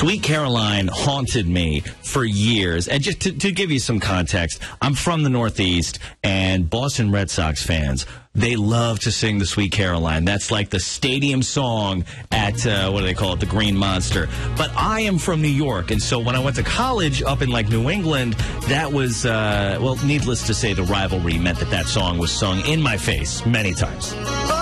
Sweet Caroline haunted me for years. And just to give you some context, I'm from the Northeast, and Boston Red Sox fans, they love to sing the Sweet Caroline. That's like the stadium song at, what do they call it, the Green Monster. But I am from New York, and so when I went to college up in, like, New England, that was, well, needless to say, the rivalry meant that song was sung in my face many times.